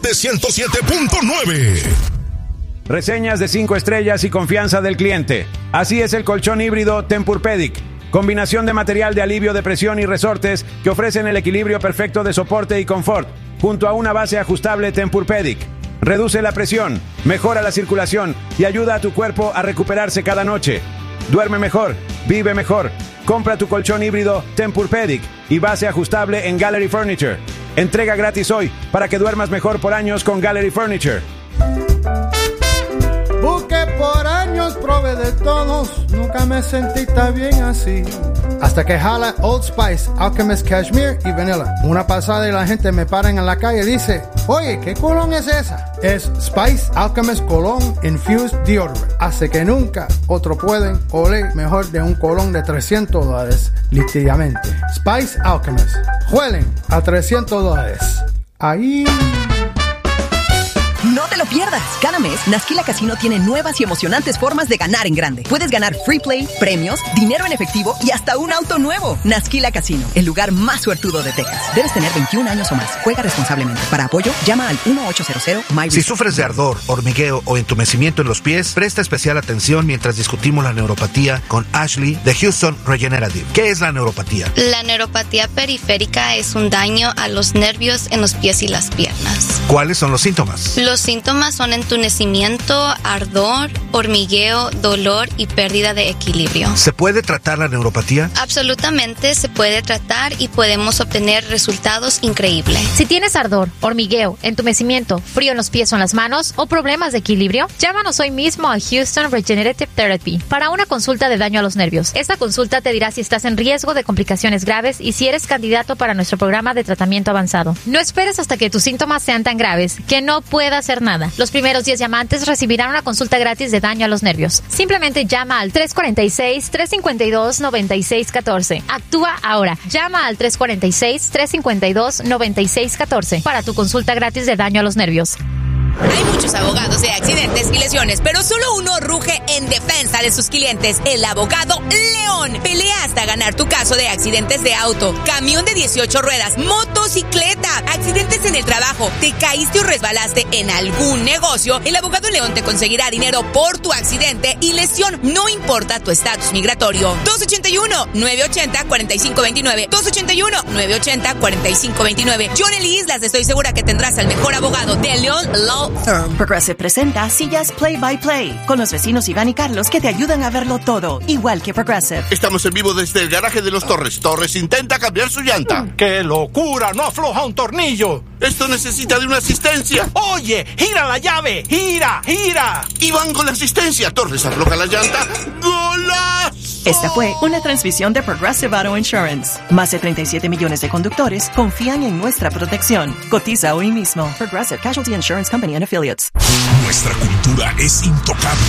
Norte 107.9. Reseñas de 5 estrellas y confianza del cliente. Así es el colchón híbrido Tempur-Pedic. Combinación de material de alivio de presión y resortes que ofrecen el equilibrio perfecto de soporte y confort, junto a una base ajustable Tempur-Pedic. Reduce la presión, mejora la circulación y ayuda a tu cuerpo a recuperarse cada noche. Duerme mejor, vive mejor. Compra tu colchón híbrido Tempur-Pedic y base ajustable en Gallery Furniture. Entrega gratis hoy para que duermas mejor por años con Gallery Furniture. Busqué por años, probé de todos, nunca me sentí tan bien así. Hasta que jala Old Spice, Alchemist Cashmere y Vanilla. Una pasada y la gente me para en la calle y dice, oye, ¿qué colón es esa? Es Spice Alchemist Cologne Infused Deodorant. Hace que nunca otro pueden oler mejor de un colón de $300, literalmente. Spice Alchemist. Huelen a $300. Ahí... No te lo pierdas. Cada mes, Nasquila Casino tiene nuevas y emocionantes formas de ganar en grande. Puedes ganar free play, premios, dinero en efectivo y hasta un auto nuevo. Nasquila Casino, el lugar más suertudo de Texas. Debes tener 21 años o más. Juega responsablemente. Para apoyo, llama al 1-800-MY. Si sufres de ardor, hormigueo o entumecimiento en los pies, presta especial atención mientras discutimos la neuropatía con Ashley de Houston Regenerative. ¿Qué es la neuropatía? La neuropatía periférica es un daño a los nervios en los pies y las piernas. ¿Cuáles son los síntomas? Los síntomas son entumecimiento, ardor, hormigueo, dolor y pérdida de equilibrio. ¿Se puede tratar la neuropatía? Absolutamente se puede tratar y podemos obtener resultados increíbles. Si tienes ardor, hormigueo, entumecimiento, frío en los pies o en las manos o problemas de equilibrio, llámanos hoy mismo a Houston Regenerative Therapy para una consulta de daño a los nervios. Esta consulta te dirá si estás en riesgo de complicaciones graves y si eres candidato para nuestro programa de tratamiento avanzado. No esperes hasta que tus síntomas sean tan graves que no puedas hacer nada. Los primeros 10 llamantes recibirán una consulta gratis de daño a los nervios. Simplemente llama al 346-352-9614. Actúa ahora. Llama al 346-352-9614 para tu consulta gratis de daño a los nervios. Hay muchos abogados de accidentes y lesiones, pero solo uno ruge en defensa de sus clientes, el abogado León. Pelea hasta ganar tu caso de accidentes de auto, camión de 18 ruedas, motocicleta, accidentes en el trabajo, te caíste o resbalaste en algún negocio. El abogado León te conseguirá dinero por tu accidente y lesión, no importa tu estatus migratorio. 281-980-4529. 281-980-4529. John L. Islas, estoy segura que tendrás al mejor abogado de León Law Firm. Progressive presenta Sillas Play by Play con los vecinos Iván y Carlos que te ayudan a verlo todo, igual que Progressive. Estamos en vivo desde el garaje de los Torres. Torres intenta cambiar su llanta. ¡Qué locura! ¡No afloja un tornillo! Esto necesita de una asistencia. ¡Oye! ¡Gira la llave! ¡Gira! ¡Gira! Iván con la asistencia. Torres afloja la llanta. ¡Golazo! Esta fue una transmisión de Progressive Auto Insurance. Más de 37 millones de conductores confían en nuestra protección. Cotiza hoy mismo. Progressive Casualty Insurance Company and Affiliates. Nuestra cultura es intocable.